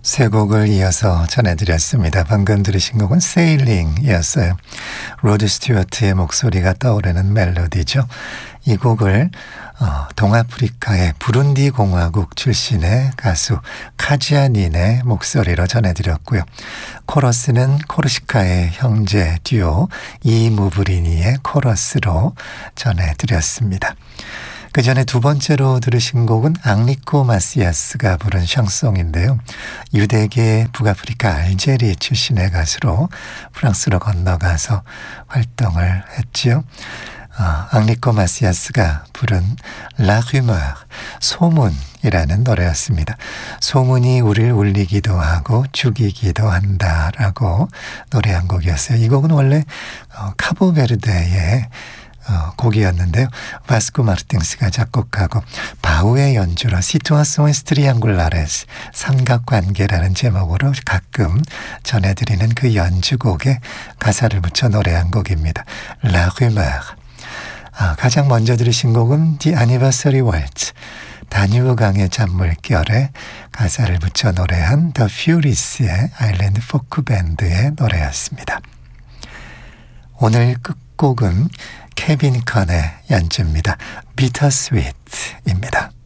세 곡을 이어서 전해드렸습니다. 방금 들으신 곡은 세일링이었어요. 로드 스튜어트의 목소리가 떠오르는 멜로디죠. 이 곡을 동아프리카의 부룬디 공화국 출신의 가수 카지아닌의 목소리로 전해드렸고요. 코러스는 코르시카의 형제 듀오 이무브리니의 코러스로 전해드렸습니다. 그 전에 두 번째로 들으신 곡은 앙리코 마시아스가 부른 샹송인데요. 유대계 북아프리카 알제리 출신의 가수로 프랑스로 건너가서 활동을 했지요. 앙리코 마시아스가 부른 라 루머르, 소문이라는 노래였습니다. 소문이 우리를 울리기도 하고 죽이기도 한다라고 노래한 곡이었어요. 이 곡은 원래 카보베르데의 곡이었는데요. 바스코 마르틴스가 작곡하고 바우의 연주로 시투아소nes 트리앙굴라레스, 삼각관계라는 제목으로 가끔 전해드리는 그 연주곡에 가사를 붙여 노래한 곡입니다. 라 루머르. 가장 먼저 들으신 곡은 The Anniversary Waltz, 다뉴브 강의 잔물결에 가사를 붙여 노래한 The Furies의 아일랜드 포크 밴드의 노래였습니다. 오늘 끝곡은 케빈 컨의 연주입니다. Bittersweet입니다.